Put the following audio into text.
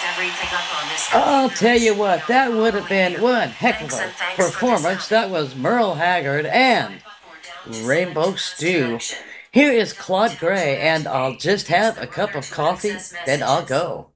I'll tell you what, that would have been one heck of a performance. That was Merle Haggard and Rainbow Stew. Here is Claude Gray, and I'll just have a cup of coffee, then I'll go.